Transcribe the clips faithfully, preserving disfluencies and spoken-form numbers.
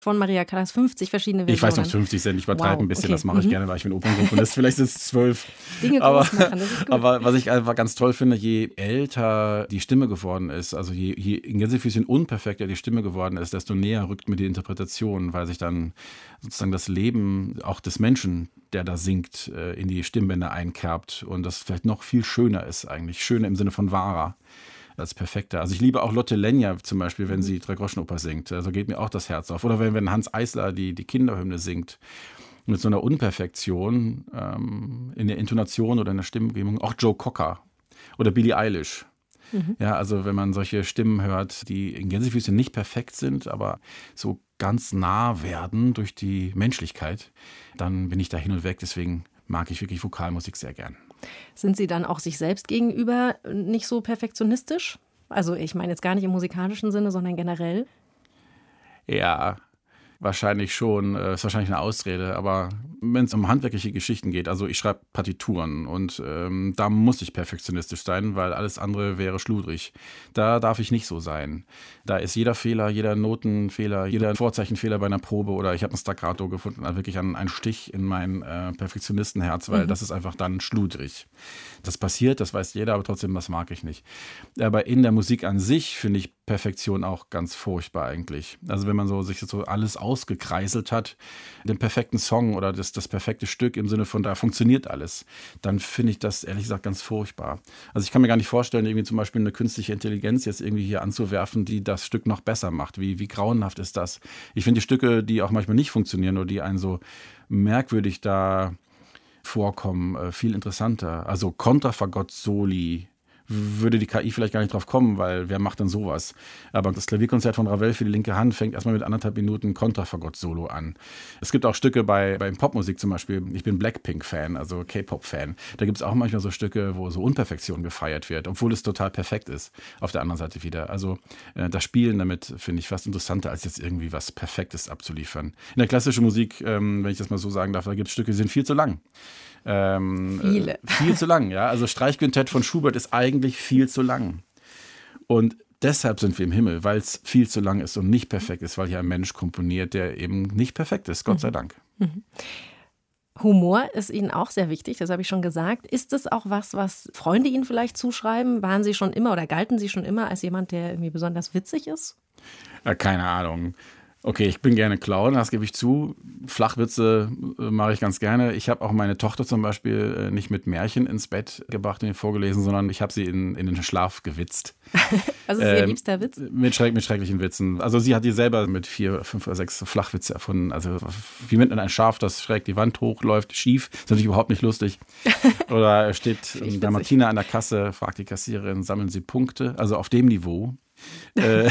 von Maria Callas fünfzig verschiedene Versionen. Ich weiß noch, fünfzig sind, ich übertreibe wow, ein bisschen, okay. das mache ich mhm. gerne, weil ich bin Opernkomponist, vielleicht sind es zwölf. Dinge aber, groß machen, das ist gut. Aber was ich einfach ganz toll finde, je älter die Stimme geworden ist, also je, je in Gänsefüßchen unperfekter die Stimme geworden ist, desto näher rückt mir die Interpretation, weil sich dann sozusagen das Leben auch des Menschen, der da singt, in die Stimmbänder einkerbt und das vielleicht noch viel schöner ist eigentlich, schöner im Sinne von wahrer als perfekter. Also ich liebe auch Lotte Lenya zum Beispiel, wenn sie Dreigroschenoper singt. Also geht mir auch das Herz auf. Oder wenn, wenn Hans Eisler die, die Kinderhymne singt mit so einer Unperfektion ähm, in der Intonation oder in der Stimmgebung. Auch Joe Cocker oder Billie Eilish. Mhm. Ja, also wenn man solche Stimmen hört, die in Gänsefüßchen nicht perfekt sind, aber so ganz nah werden durch die Menschlichkeit, dann bin ich da hin und weg. Deswegen mag ich wirklich Vokalmusik sehr gern. Sind Sie dann auch sich selbst gegenüber nicht so perfektionistisch? Also ich meine jetzt gar nicht im musikalischen Sinne, sondern generell? Ja, wahrscheinlich schon. Äh, ist wahrscheinlich eine Ausrede. Aber wenn es um handwerkliche Geschichten geht, also ich schreibe Partituren und ähm, da muss ich perfektionistisch sein, weil alles andere wäre schludrig. Da darf ich nicht so sein. Da ist jeder Fehler, jeder Notenfehler, jeder Vorzeichenfehler bei einer Probe oder ich habe ein Staccato gefunden, also wirklich einen, einen Stich in mein äh, Perfektionistenherz, weil mhm. das ist einfach dann schludrig. Das passiert, das weiß jeder, aber trotzdem, das mag ich nicht. Aber in der Musik an sich finde ich Perfektion auch ganz furchtbar eigentlich. Also wenn man so sich so alles ausgekreiselt hat, den perfekten Song oder das, das perfekte Stück im Sinne von, da funktioniert alles, dann finde ich das ehrlich gesagt ganz furchtbar. Also ich kann mir gar nicht vorstellen, irgendwie zum Beispiel eine künstliche Intelligenz jetzt irgendwie hier anzuwerfen, die das Stück noch besser macht. Wie, wie grauenhaft ist das? Ich finde die Stücke, die auch manchmal nicht funktionieren oder die einen so merkwürdig da vorkommen, viel interessanter. Also Kontrafagott Soli würde die K I vielleicht gar nicht drauf kommen, weil wer macht denn sowas? Aber das Klavierkonzert von Ravel für die linke Hand fängt erstmal mit anderthalb Minuten Kontrafagott-Solo an. Es gibt auch Stücke bei, bei Popmusik zum Beispiel, ich bin Blackpink-Fan, also K-Pop-Fan. Da gibt es auch manchmal so Stücke, wo so Unperfektion gefeiert wird, obwohl es total perfekt ist. Auf der anderen Seite wieder. Also äh, das Spielen damit finde ich fast interessanter, als jetzt irgendwie was Perfektes abzuliefern. In der klassischen Musik, ähm, wenn ich das mal so sagen darf, da gibt es Stücke, die sind viel zu lang. Ähm, Viele. Äh, viel zu lang, ja. Also Streichquintett von Schubert ist eigentlich viel zu lang. Und deshalb sind wir im Himmel, weil es viel zu lang ist und nicht perfekt ist, weil hier ein Mensch komponiert, der eben nicht perfekt ist, Gott sei Dank. Mhm. Humor ist Ihnen auch sehr wichtig, das habe ich schon gesagt. Ist es auch was, was Freunde Ihnen vielleicht zuschreiben? Waren Sie schon immer oder galten Sie schon immer als jemand, der irgendwie besonders witzig ist? Ja, keine Ahnung. Okay, ich bin gerne Clown, das gebe ich zu. Flachwitze äh, mache ich ganz gerne. Ich habe auch meine Tochter zum Beispiel äh, nicht mit Märchen ins Bett gebracht und ihr vorgelesen, sondern ich habe sie in, in den Schlaf gewitzt. Was ist ähm, Ihr liebster Witz? Mit, schreck, mit schrecklichen Witzen. Also sie hat die selber mit vier, fünf oder sechs Flachwitze erfunden. Also wie mit ein Schaf, das schräg die Wand hochläuft, schief. Das ist natürlich überhaupt nicht lustig. Oder steht der Martina an der Kasse, fragt die Kassiererin, sammeln Sie Punkte? Also auf dem Niveau. äh,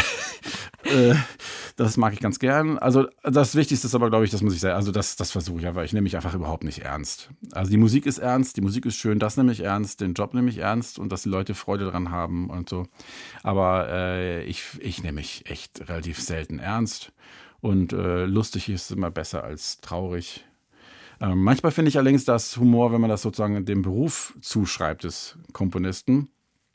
äh, das mag ich ganz gern. Also das Wichtigste ist aber, glaube ich, dass man sich sehr, also das, das versuche ich einfach. Ich nehme mich einfach überhaupt nicht ernst. Also die Musik ist ernst, die Musik ist schön, das nehme ich ernst, den Job nehme ich ernst und dass die Leute Freude daran haben und so. Aber äh, ich, ich nehme mich echt relativ selten ernst und äh, lustig ist immer besser als traurig. Ähm, manchmal finde ich allerdings, dass Humor, wenn man das sozusagen dem Beruf zuschreibt des Komponisten,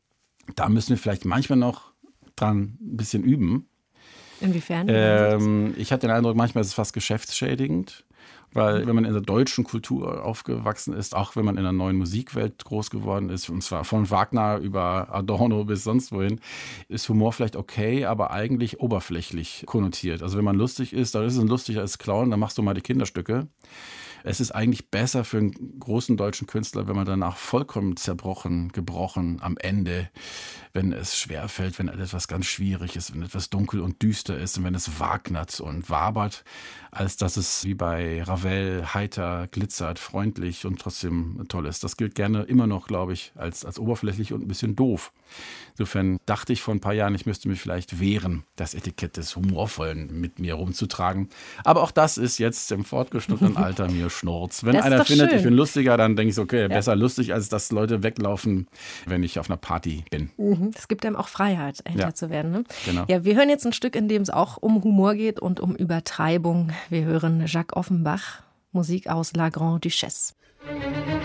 da müssen wir vielleicht manchmal noch dran ein bisschen üben. Inwiefern? Ähm, ich hatte den Eindruck, manchmal ist es fast geschäftsschädigend, weil wenn man in der deutschen Kultur aufgewachsen ist, auch wenn man in einer neuen Musikwelt groß geworden ist, und zwar von Wagner über Adorno bis sonst wohin, ist Humor vielleicht okay, aber eigentlich oberflächlich konnotiert. Also wenn man lustig ist, dann ist es ein lustiger als Clown, dann machst du mal die Kinderstücke. Es ist eigentlich besser für einen großen deutschen Künstler, wenn man danach vollkommen zerbrochen, gebrochen am Ende, wenn es schwerfällt, wenn etwas ganz schwierig ist, wenn etwas dunkel und düster ist und wenn es wagnert und wabert, als dass es wie bei Ravel heiter, glitzert, freundlich und trotzdem toll ist. Das gilt gerne immer noch, glaube ich, als, als oberflächlich und ein bisschen doof. Insofern dachte ich vor ein paar Jahren, ich müsste mich vielleicht wehren, das Etikett des Humorvollen mit mir rumzutragen. Aber auch das ist jetzt im fortgeschrittenen Alter mir Schnurz. Wenn einer findet, schön. Ich bin lustiger, dann denke ich so, okay, ja. Besser lustig, als dass Leute weglaufen, wenn ich auf einer Party bin. Es gibt einem auch Freiheit, älter ja. zu werden. Ne? Genau. Ja, wir hören jetzt ein Stück, in dem es auch um Humor geht und um Übertreibung. Wir hören Jacques Offenbach, Musik aus La Grande Duchesse.